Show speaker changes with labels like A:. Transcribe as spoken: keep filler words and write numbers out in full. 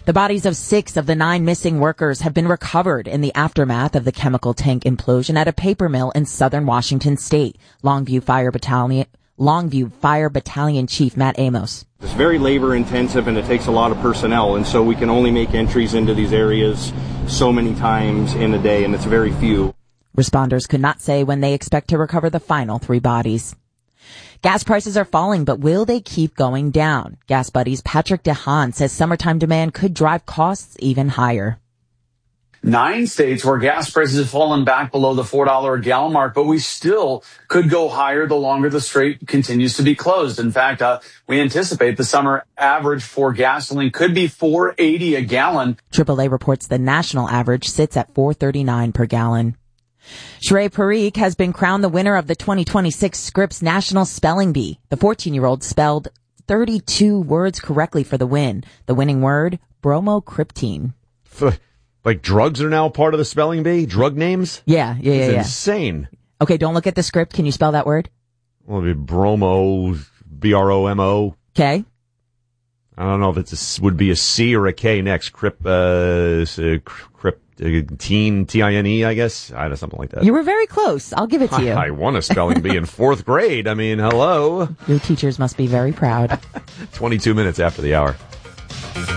A: The bodies of six of the nine missing workers have been recovered in the aftermath of the chemical tank implosion at a paper mill in southern Washington state. Longview Fire Battalion, Longview Fire Battalion Chief Matt Amos.
B: It's very labor intensive and it takes a lot of personnel, and so we can only make entries into these areas so many times in a day, and it's very few.
A: Responders could not say when they expect to recover the final three bodies. Gas prices are falling, but will they keep going down? Gas Buddy's Patrick DeHaan says summertime demand could drive costs even higher.
C: Nine states where gas prices have fallen back below the four dollars a gallon mark, but we still could go higher the longer the strait continues to be closed. In fact, uh, we anticipate the summer average for gasoline could be four dollars and eighty cents a gallon.
A: triple A reports the national average sits at four dollars and thirty-nine cents per gallon. Shrey Parikh has been crowned the winner of the twenty twenty-six Scripps National Spelling Bee. The fourteen-year-old spelled thirty-two words correctly for the win. The winning word, bromocriptine.
D: Like drugs are now part of the spelling bee? Drug names?
A: Yeah, yeah, yeah.
D: It's
A: yeah.
D: insane.
A: Okay, don't look at the script. Can you spell that word?
D: Well, it'd be bromo, B R O M O.
A: Okay.
D: I don't know if it's a, would be a C or a K next. Crip, uh, crip, uh, teen, T I N E, I guess. I don't know, something like that.
A: You were very close. I'll give it to you.
D: I, I won a spelling bee in fourth grade. I mean, hello.
A: Your teachers must be very proud.
D: twenty-two minutes after the hour.